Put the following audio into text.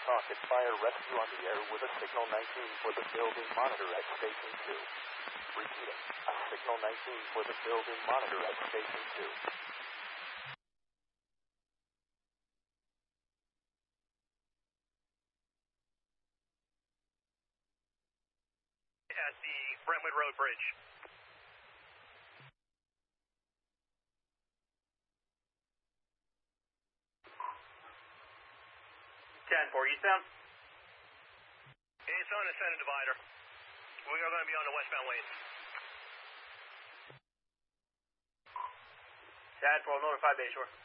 talk at fire rescue on the air with a signal 19 for the building monitor at station 2. Repeating, a signal 19 for the building monitor at station 2. At the Brentwood Road Bridge. 10-4, eastbound? It's on the center divider. We are going to be on the westbound lane. 10-4, notify Bayshore.